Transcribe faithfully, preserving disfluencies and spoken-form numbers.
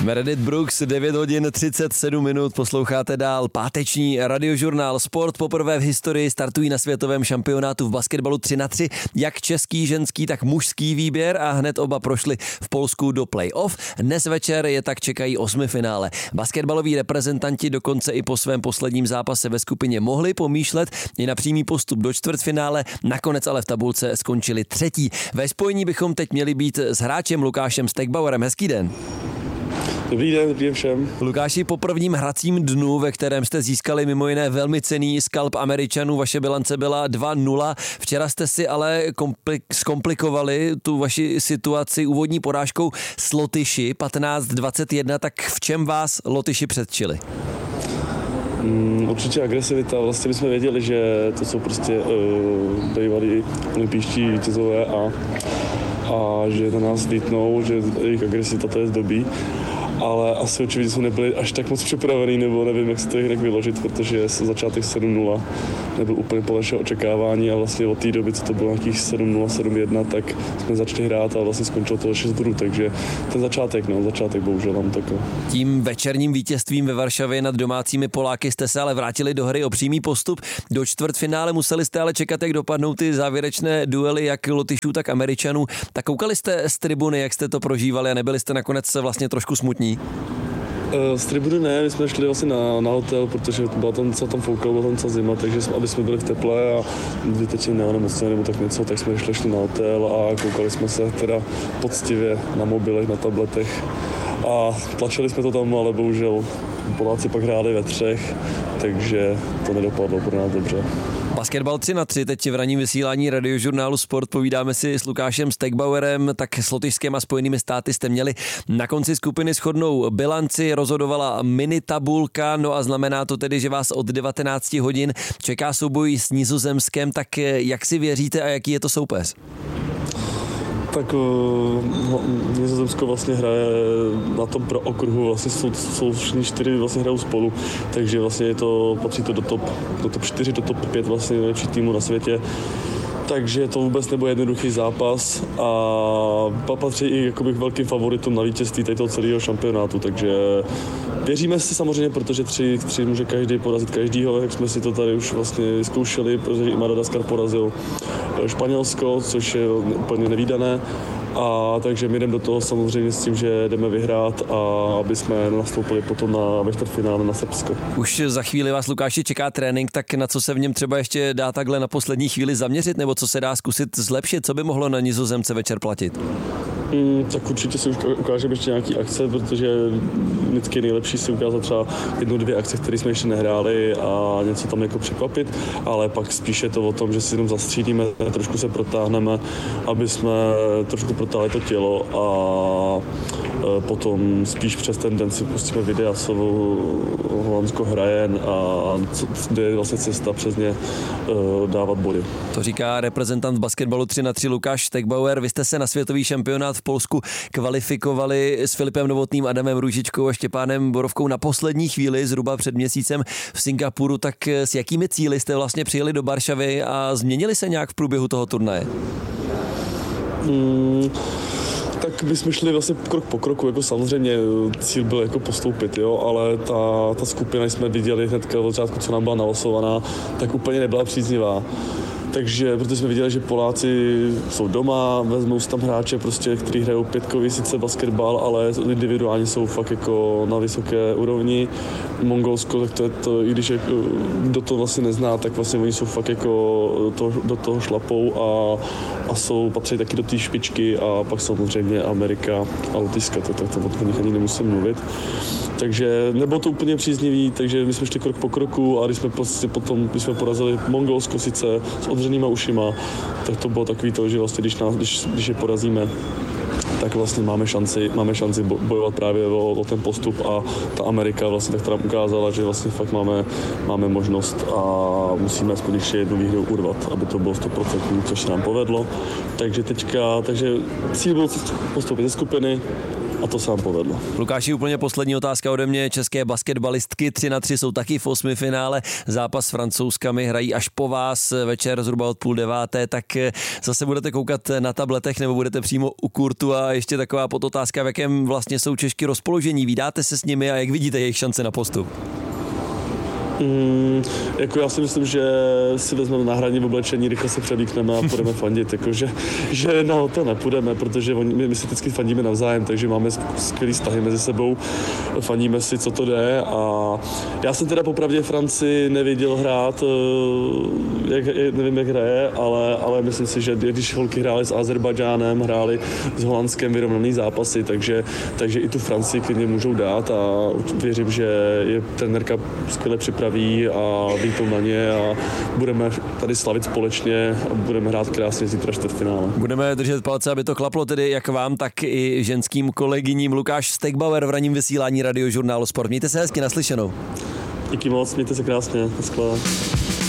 Meredith Brooks, devět hodin třicet sedm minut, posloucháte dál páteční radiožurnál Sport. Poprvé v historii startují na světovém šampionátu v basketbalu tři na tři, jak český, ženský, tak mužský výběr a hned oba prošli v Polsku do play-off. Dnes večer je tak čekají osmifinále. Basketbaloví reprezentanti dokonce i po svém posledním zápase ve skupině mohli pomýšlet i na přímý postup do čtvrtfinále, nakonec ale v tabulce skončili třetí. Ve spojení bychom teď měli být s hráčem Lukášem Stegbauerem. Hezký den. Dobrý den, dobrý den všem. Lukáši, po prvním hracím dnu, ve kterém jste získali mimo jiné velmi cenný skalp Američanů, vaše bilance byla dva nula. Včera jste si ale komplik- zkomplikovali tu vaši situaci úvodní porážkou s Lotyši patnáct dvacet jedna, tak v čem vás Lotyši předčili? Mm, určitě agresivita. Vlastně my jsme věděli, že to jsou prostě uh, bývalí olympijští vítězové a, a že na nás lítnou, že jejich agresivita to je zdobí. Ale asi očividně jsme nebyli až tak moc připravený, nebo nevím, jak se to jinak vyložit, protože začátek sedm nula nebyl úplně podle našeho očekávání a vlastně od té doby, co to bylo nějakých sedm nula, sedm jedna, tak jsme začali hrát a vlastně skončilo to šest bodů, takže ten začátek, no, začátek bohužel nám takový. Tím večerním vítězstvím ve Varšavě nad domácími Poláky jste se ale vrátili do hry o přímý postup. Do čtvrtfinále museli jste ale čekat, jak dopadnou ty závěrečné duely, jak Lotyšů, tak Američanů. Tak koukali jste z tribuny, jak jste to prožívali a nebyli jste nakonec vlastně trošku smutní? Z tribuny ne, my jsme šli vlastně na, na hotel, protože byla tam, co tam foukalo, byla tam celá zima, takže jsme, aby jsme byli v teple a vytečení neonemocněli nebo tak něco, tak jsme šli, šli na hotel a koukali jsme se teda poctivě na mobilech, na tabletech a tlačili jsme to tam, ale bohužel Poláci pak hráli ve třech, takže to nedopadlo pro nás dobře. Basketbal tři na tři, teď v ranním vysílání radiožurnálu Sport povídáme si s Lukášem Stegbauerem, tak s Lotyšskem a Spojenými státy jste měli na konci skupiny shodnou bilanci, rozhodovala mini tabulka, no a znamená to tedy, že vás od devatenáct hodin čeká souboj s Nizozemskem, tak jak si věříte a jaký je to soupeř? Tak no, Nizozemsko vlastně hraje na tom pro okruhu, vlastně jsou, jsou všichni čtyři vlastně hrajou spolu, takže vlastně je to, patří to do top, do top čtyři, do top pět vlastně nejlepší týmu na světě. Takže to vůbec nebude jednoduchý zápas a patří i jakoby k velkým favoritům na vítězství toho celého šampionátu, takže věříme si samozřejmě, protože tři, tři může každý porazit každýho, jak jsme si to tady už vlastně zkoušeli, protože i Madagaskar porazil Španělsko, což je úplně nevídané. A takže my jdeme do toho samozřejmě s tím, že jdeme vyhrát a aby jsme nastoupili potom na ve čtvrtfinále na Srbsko. Už za chvíli vás, Lukáši, čeká trénink, tak na co se v něm třeba ještě dá takhle na poslední chvíli zaměřit, nebo co se dá zkusit zlepšit, co by mohlo na Nizozemce večer platit? Mm, tak určitě si ukážeme ještě nějaký akce, protože vždycky nejlepší si ukázat třeba jednu, dvě akce, které jsme ještě nehráli a něco tam jako překvapit, ale pak spíše to o tom, že si jenom zastřídíme, trošku se protáhneme, aby jsme trošku protáhli to tělo a potom spíš přes ten den si pustíme videa, co Holandsko hraje a kde je vlastně cesta přes ně dávat body. To říká reprezentant basketbalu tři na tři Lukáš Stegbauer. Vy jste se na světový šampionát v Polsku kvalifikovali s Filipem Novotným, Adamem Růžičkou a Štěpánem Borovkou na poslední chvíli, zhruba před měsícem v Singapuru. Tak s jakými cíli jste vlastně přijeli do Varšavy a změnili se nějak v průběhu toho turnaje? Hmm. Tak my jsme šli vlastně krok po kroku, jako samozřejmě cíl byl jako postoupit, jo, ale ta, ta skupina jsme viděli hnedka od začátku, co nám byla nalosovaná, tak úplně nebyla příznivá. Takže, protože jsme viděli, že Poláci jsou doma, vezmou si tam hráče, prostě, kteří hrajou pětkový sice basketbal, ale individuálně jsou fakt jako na vysoké úrovni. Mongolsko, tak to je to, i když je, kdo to vlastně nezná, tak vlastně oni jsou fakt jako to, do toho šlapou a, a jsou, patří taky do té špičky a pak samozřejmě Amerika a Lotyšska, tak to, to o nich ani nemusím mluvit. Takže nebylo to úplně příznivý, takže my jsme šli krok po kroku a když jsme prostě potom, když jsme porazili Mongolsko sice s odřenýma ušima, tak to bylo takový to, že vlastně když, nás, když, když je porazíme, tak vlastně máme šanci, máme šanci bojovat právě o, o ten postup a ta Amerika vlastně tak teda ukázala, že vlastně fakt máme, máme možnost a musíme aspoň ještě jednu výhru urvat, aby to bylo sto procent, což se nám povedlo. Takže teďka, takže cíl byl postoupit ze skupiny, a to se nám povedlo. Lukáši, úplně poslední otázka ode mě. České basketbalistky tři na tři jsou taky v osmi finále. Zápas s Francouzkami hrají až po vás večer zhruba od půl deváté, tak zase budete koukat na tabletech nebo budete přímo u kurtu. A ještě taková podotázka, v jakém vlastně jsou Češky rozpoložení. Vídáte se s nimi a jak vidíte jejich šance na postup? Mm, jako já si myslím, že si vezmeme náhradní oblečení, rychle se převlíkneme a půjdeme fandit, jako že, že no to nepůjdeme, protože oni, my, my si vždycky fandíme navzájem, takže máme skvělý vztahy mezi sebou, fandíme si, co to jde a já jsem teda popravdě Francii nevěděl hrát, jak, nevím, jak hraje, ale, ale myslím si, že když holky hrály s Azerbajdžánem, hrály s Holandskem vyrovnaný zápasy, takže, takže i tu Francii klidně můžou dát a věřím, že je trenérka skvěle připravená a vítou na ně a budeme tady slavit společně a budeme hrát krásně zítra čtvrtfinále. Budeme držet palce, aby to klaplo tedy jak vám, tak i ženským kolegyním. Lukáš Stegbauer v ranním vysílání Radiožurnálu Sport. Mějte se hezky, naslyšenou. Díky moc, mějte se krásně. Naschle.